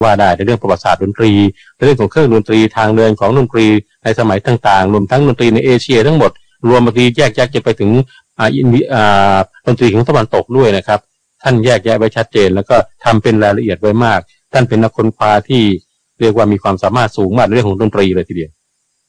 ว่าได้ในเรื่องประวัติศาสตร์ดนตรีในเรื่องของเครื่องดนตรีทางเดินของดนตรีในสมัยต่างๆรวมทั้งดนตรีในเอเชียทั้งหมดรวมบางทีแยกจะไปถึงดนตรีของตะวันตกด้วยนะครับท่านแยกแยะไว้ชัดเจนแล้วก็ทำเป็นรายละเอียดไว้มากท่านเป็นนักค้นคว้าที่เรียกว่ามีความสามารถสูงมากในเรื่องของดนตรีเลยทีเดียว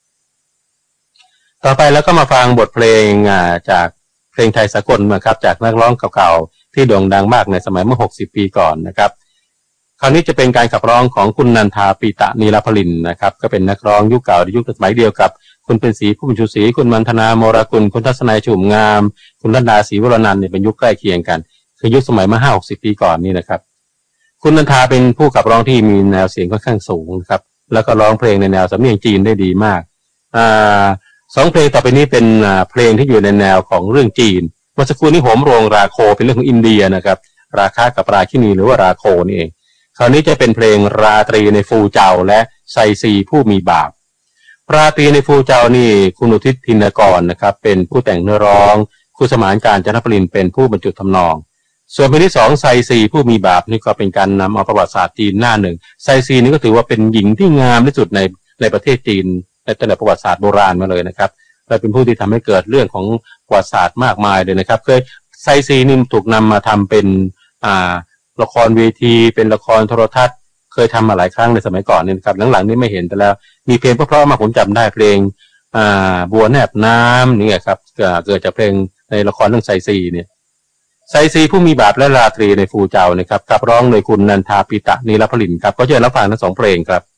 ต่อไปแล้วก็มาฟังบทเพลงจากเพลงไทยสากลนะครับจากนักร้องเก่าๆที่โด่งดังมากในสมัยเมื่อ60 ปีก่อนนะครับคราวนี้จะเป็นการขับร้องของคุณนันทาปีตะนีรพลินนะครับก็เป็นนักร้องยุคเก่าในยุคสมัยเดียวกับคุณเป็นศรีผู้บรรจุศรีคุณมันธนาโมรากุลคุณทัศนัยชุ่มงามคุณรัตดาศรีวรนันท์เนี่ยเป็นยุคใกล้เคียงกันคือยุคสมัยเมื่อ50 ปีก่อนนี่นะครับคุณนันทาเป็นผู้ขับร้องที่มีแนวเสียงค่อนข้างสูงครับแล้วก็ร้องเพลงในแนวสำเนียงจีนได้ดีมาก2 เพลงต่อไปนี้เป็นเพลงที่อยู่ในแนวของเรื่องจีนเมื่อสักครู่นี้โหมโรงราโคเป็นเรื่องของอินเดียนะครับราคากับราคินีหรือว่าราโคนี่เองคราวนี้จะเป็นเพลงราตรีในฟูเจ้าและไซซีผู้มีบาปราตรีในฟูเจ้านี่คุณอุทิศธินกรนะครับเป็นผู้แต่งเนื้อร้องคุณสมานการจนพลินเป็นผู้บรรจุทำนองส่วนเพลงที่2ไซซีผู้มีบาปนี่ก็เป็นการนำเอาประวัติศาสตร์จีนหน้าหนึ่งไซซีนี่ก็ถือว่าเป็นหญิงที่งามที่สุดในประเทศจีนในตั้งแต่ประวัติศาสตร์โบราณมาเลยนะครับและเป็นผู้ที่ทำให้เกิดเรื่องของประวัติศาสตร์มากมายเลยนะครับเคยไซซีนี่ถูกนำมาทำเป็นละครเวทีเป็นละครโทรทัศน์เคยทำมาหลายครั้งในสมัยก่อนนี่นะครับหลังๆนี้ไม่เห็นแต่แล้วมีเพลงเพราะๆมาผมจำได้เพลงบัวแนบน้ำนี่ครับเกิดจากเพลงในละครเรื่องไซซีเนี่ยไซซีผู้มีบาปและราตรีในฟูเจ้านะครับขับร้องโดยคุณนันทาปิตะนีรพลินครับก็เชิญรับฟังทั้ง2 เพลงครับ